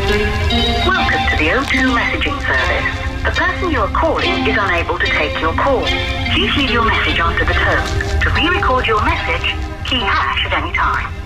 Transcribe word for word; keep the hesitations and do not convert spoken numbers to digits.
Welcome to the O two messaging service. The person you are calling is unable to take your call. Please leave your message after the tone. To re-record your message, key hash at any time.